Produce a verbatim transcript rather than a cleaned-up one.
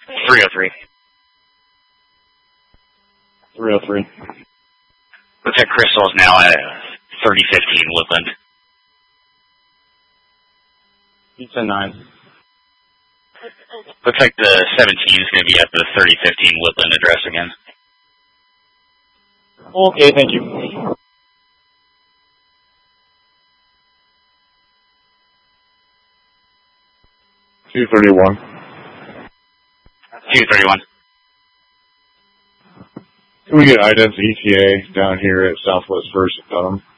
three oh three. three oh three. Looks like Crystal is now at thirty fifteen Woodland. Pizza nine. Looks like the seventeen is going to be at the thirty fifteen Woodland address again. Okay, thank you. two thirty-one. two thirty-one. Can we get idents E T A down here at Southwest First at Dunham?